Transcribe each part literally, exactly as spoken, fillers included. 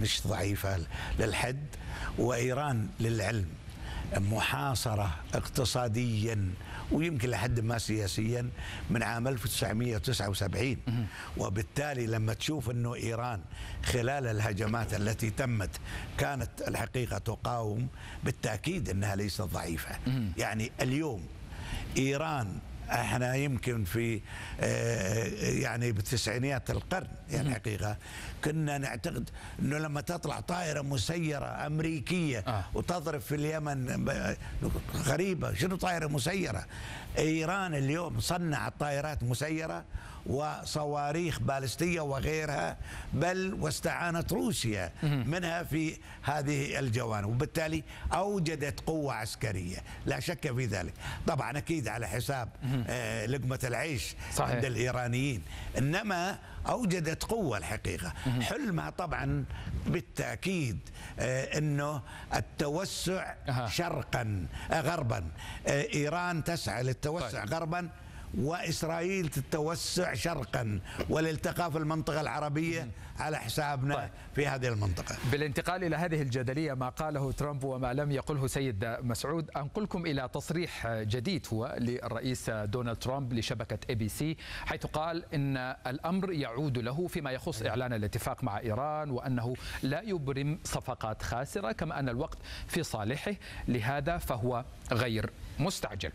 مش ضعيفة للحد، وإيران للعلم محاصرة اقتصاديا ويمكن لحد ما سياسيا من عام ألف وتسعمئة وتسعة وسبعين. وبالتالي لما تشوف أنه إيران خلال الهجمات التي تمت كانت الحقيقة تقاوم، بالتأكيد أنها ليست ضعيفة. يعني اليوم إيران احنا يمكن في يعني بتسعينيات القرن يعني الحقيقه كنا نعتقد انه لما تطلع طائره مسيره امريكيه آه. وتضرب في اليمن غريبه، شنو طائره مسيره؟ ايران اليوم صنعت طائرات مسيره وصواريخ بالستيه وغيرها، بل واستعانت روسيا منها في هذه الجوانب، وبالتالي اوجدت قوه عسكريه لا شك في ذلك. طبعا اكيد على حساب آه لقمه العيش صحيح. عند الايرانيين، انما اوجدت قوه الحقيقه. حلمها طبعا بالتاكيد آه انه التوسع أه. شرقا آه غربا. آه ايران تسعى للتوسع طيب. غربا، وإسرائيل تتوسع شرقا، والالتقاء في المنطقة العربية على حسابنا طيب. في هذه المنطقة. بالانتقال إلى هذه الجدلية، ما قاله ترامب وما لم يقله سيد مسعود، أنقلكم إلى تصريح جديد هو للرئيس دونالد ترامب لشبكة اي بي سي، حيث قال إن الأمر يعود له فيما يخص إعلان الاتفاق مع إيران، وأنه لا يبرم صفقات خاسرة، كما أن الوقت في صالحه، لهذا فهو غير مستعجل.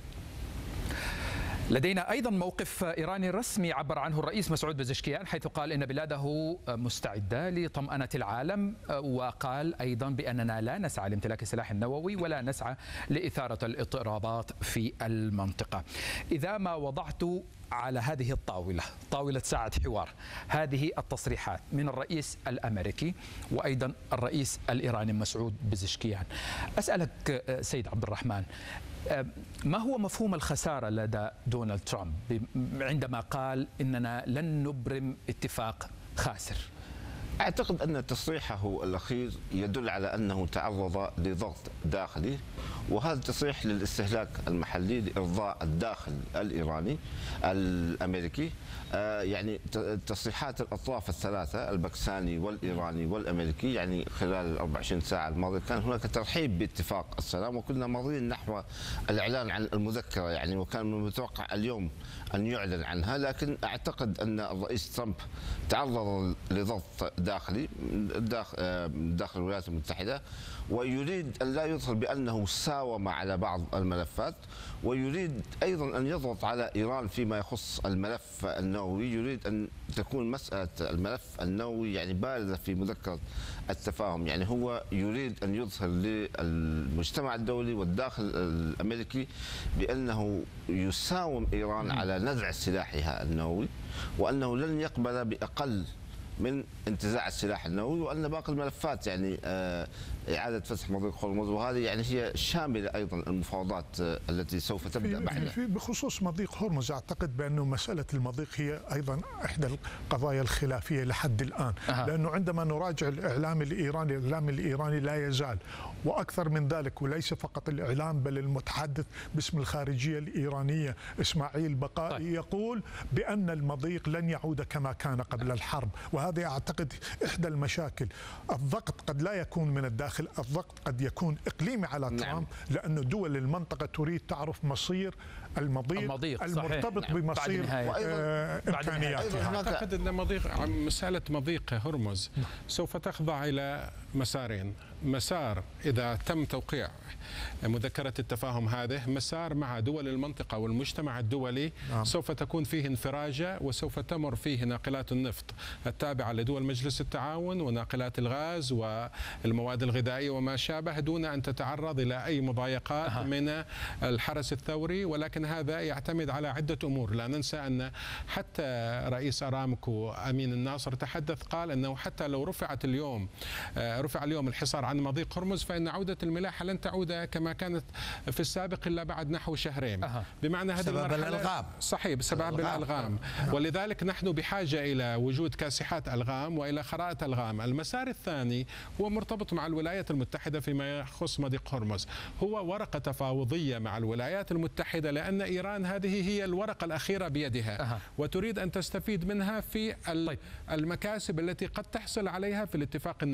لدينا أيضا موقف إيراني رسمي عبر عنه الرئيس مسعود بزشكيان، حيث قال إن بلاده مستعدة لطمأنة العالم، وقال أيضا بأننا لا نسعى لامتلاك السلاح النووي ولا نسعى لإثارة الاضطرابات في المنطقة. إذا ما وضعت على هذه الطاولة، طاولة ساعة حوار، هذه التصريحات من الرئيس الأمريكي وأيضا الرئيس الإيراني مسعود بزشكيان، أسألك سيد عبد الرحمن، ما هو مفهوم الخسارة لدى دونالد ترامب عندما قال إننا لن نبرم اتفاق خاسر؟ أعتقد أن تصريحه الأخير يدل على أنه تعرض لضغط داخلي، وهذا التصريح للاستهلاك المحلي لإرضاء الداخل الإيراني الأمريكي. آه يعني تصريحات الأطراف الثلاثة الباكستاني والإيراني والأمريكي يعني خلال ال أربع وعشرين ساعة الماضية كان هناك ترحيب باتفاق السلام، وكنا ماضيين نحو الإعلان عن المذكرة يعني، وكان من المتوقع اليوم أن يعلن عنها، لكن أعتقد أن الرئيس ترامب تعرض لضغط داخلي داخل, داخل الولايات المتحدة، ويريد أن لا يظهر بأنه ساوم على بعض الملفات، ويريد أيضا أن يضغط على إيران فيما يخص الملف النووي. يريد أن تكون مسألة الملف النووي يعني بارزة في مذكرة التفاهم، يعني هو يريد أن يظهر للمجتمع الدولي والداخل الأمريكي بأنه يساوم إيران على نزع سلاحها النووي، وأنه لن يقبل بأقل من انتزاع السلاح النووي، وأن باقي الملفات يعني إعادة فتح مضيق هرمز، وهذه يعني هي شاملة أيضا المفاوضات التي سوف تبدأ بعدها. بخصوص مضيق هرمز أعتقد بأنه مسألة المضيق هي أيضا إحدى القضايا الخلافية لحد الآن، أه. لأنه عندما نراجع الإعلام الإيراني، الإعلام الإيراني لا يزال، وأكثر من ذلك، وليس فقط الإعلام بل المتحدث باسم الخارجية الإيرانية إسماعيل بقائي طيب. يقول بأن المضيق لن يعود كما كان قبل الحرب، وهذه أعتقد إحدى المشاكل. الضغط قد لا يكون من الداخل، الضغط قد يكون إقليمي على ترامب، نعم. لأن دول المنطقة تريد تعرف مصير المضيق, المضيق المرتبط نعم. بمصير آه إمكانياتها. أعتقد أن مضيق مسألة مضيق هرمز سوف تخضع إلى مسارين. مسار إذا تم توقيع مذكرة التفاهم هذه، مسار مع دول المنطقة والمجتمع الدولي نعم. سوف تكون فيه انفراجة، وسوف تمر فيه ناقلات النفط التابعة لدول مجلس التعاون وناقلات الغاز والمواد الغذائية وما شابه، دون أن تتعرض إلى أي مضايقات أه. من الحرس الثوري. ولكن هذا يعتمد على عدة أمور. لا ننسى أن حتى رئيس أرامكو أمين الناصر تحدث، قال أنه حتى لو رفعت اليوم رفع اليوم الحصار عن مضيق هرمز، فإن عودة الملاحة لن تعود كما كانت في السابق إلا بعد نحو شهرين. أه. بمعنى هذه المرحلة الألغام. صحيح، بسبب الألغام. ولذلك نحن بحاجة إلى وجود كاسحات ألغام وإلى خرائط ألغام. المسار الثاني هو مرتبط مع الولايات المتحدة فيما يخص مضيق هرمز، هو ورقة تفاوضية مع الولايات المتحدة، لأن إيران هذه هي الورقة الأخيرة بيدها أه. وتريد أن تستفيد منها في المكاسب التي قد تحصل عليها في الاتفاق